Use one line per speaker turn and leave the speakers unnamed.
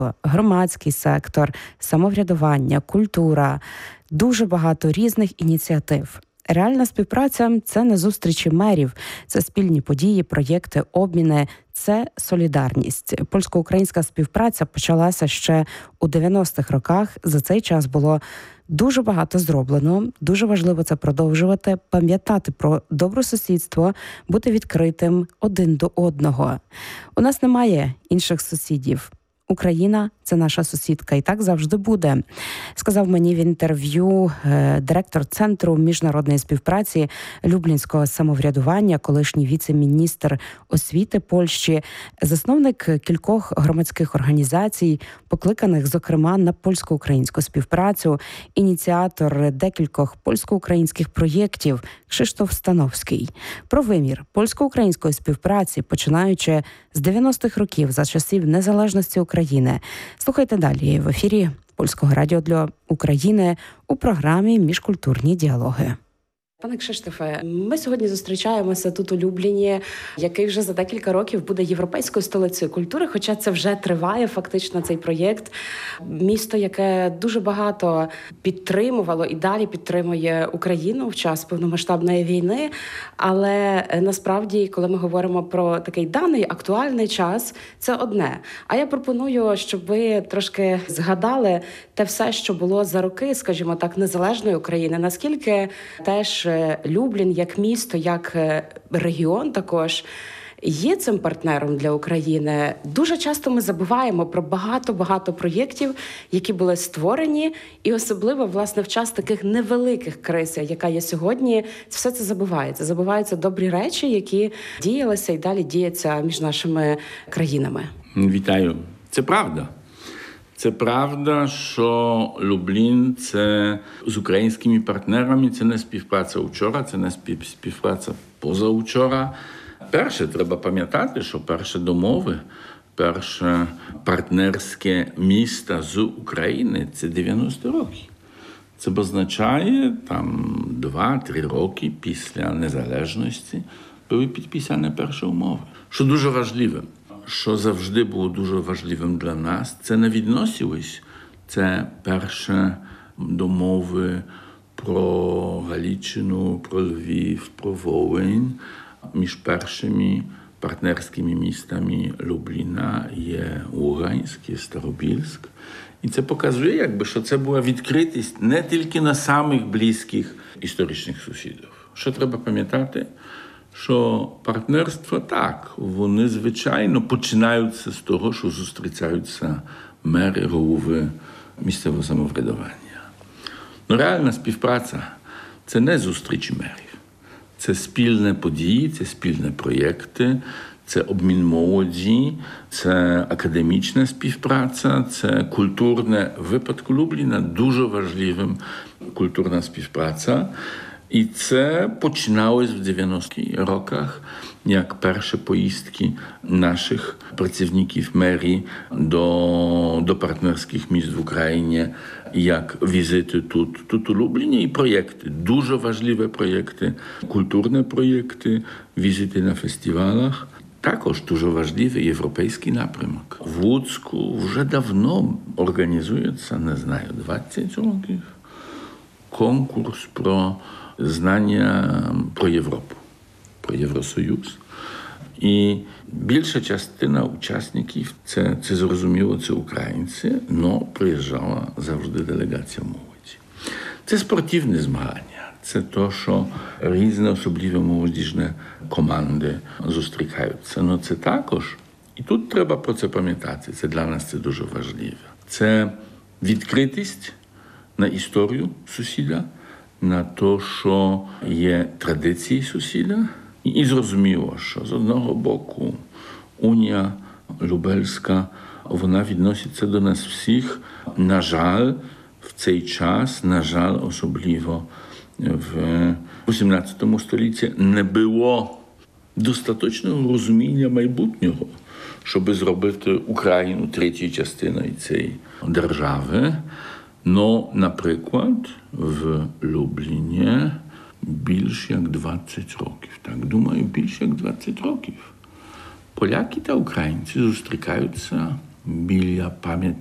громадський сектор, самоврядування, культура, дуже багато різних ініціатив. Реальна співпраця – це не зустрічі мерів, це спільні події, проєкти, обміни, це солідарність. Польсько-українська співпраця почалася ще у 90-х роках. За цей час було дуже багато зроблено. Дуже важливо це продовжувати, пам'ятати про добросусідство, бути відкритим один до одного. У нас немає інших сусідів. Україна – це наша сусідка, і так завжди буде, сказав мені в інтерв'ю директор Центру міжнародної співпраці Люблінського самоврядування, колишній віце-міністр освіти Польщі, засновник кількох громадських організацій, покликаних, зокрема, на польсько-українську співпрацю, ініціатор декількох польсько-українських проєктів Кшиштоф Становський. Про вимір польсько-української співпраці, починаючи з 90-х років, за часів незалежності України. Слухайте далі в ефірі Польського радіо для України у програмі «Міжкультурні діалоги». Пане Кшиштофе, ми сьогодні зустрічаємося тут у Любліні, який вже за декілька років буде європейською столицею культури, хоча це вже триває фактично цей проєкт. Місто, яке дуже багато підтримувало і далі підтримує Україну в час повномасштабної війни. Але насправді, коли ми говоримо про такий даний актуальний час, це одне. А я пропоную, щоб ви трошки згадали те все, що було за роки, скажімо так, незалежної України. Наскільки теж Люблін як місто, як регіон також є цим партнером для України. Дуже часто ми забуваємо про багато проєктів, які були створені, і особливо, власне, в час таких невеликих криз, яка є сьогодні, все це забувається. Забуваються добрі речі, які діялися і далі діються між нашими країнами.
Вітаю. Це правда. Це правда, що Люблін – це з українськими партнерами, це не співпраця вчора, це не співпраця позавчора. Перше, треба пам'ятати, що перші домови, перше партнерське місто з України – це 90 років. Це означає, 2-3 роки після незалежності були підписані перші умови. Що дуже важливе, що завжди було дуже важливим для нас, це не відносилось. Це перші домови про Галичину, про Львів, про Волинь. Між першими партнерськими містами Любліна є Луганськ, є Старобільськ. І це показує, що це була відкритість не тільки на самих близьких історичних сусідів. Що треба пам'ятати? Що партнерство так, вони, звичайно, починаються з того, що зустрічаються мери, голови місцевого самоврядування. Но реальна співпраця – це не зустрічі мерів. Це спільні події, це спільні проєкти, це обмін молоді, це академічна співпраця, це культурне, в випадку Любліна дуже важливим культурна співпраця. І це починалось в 90-х роках, як перші поїздки наших працівників мерії до партнерських міст в Україні, як візити тут у Любліні, і проєкти, дуже важливі проєкти, культурні проєкти, візити на фестивалях. Також дуже важливий європейський напрямок. В Луцьку вже давно організується, 20 років, конкурс про знання про Європу, про Євросоюз. І більша частина учасників, це зрозуміло, це українці, але приїжджала завжди делегація молоді. Це спортивні змагання, це те, що різні особливі молодіжні команди зустрічаються. Але це також, і тут треба про це пам'ятати, це для нас це дуже важливо. Це відкритість на історію сусіда, на те, що є традиції сусіда. І зрозуміло, що з одного боку Унія Лубельська, вона відноситься до нас всіх. На жаль, в цей час, на жаль, особливо в 18 столітті, не було достатнього розуміння майбутнього, щоб зробити Україну третьою частиною цієї держави. Но, наприклад, в Любліні більше як 20 років. Так, думаю, більше як 20 років. Поляки та українці зустрічаються біля пам'ятника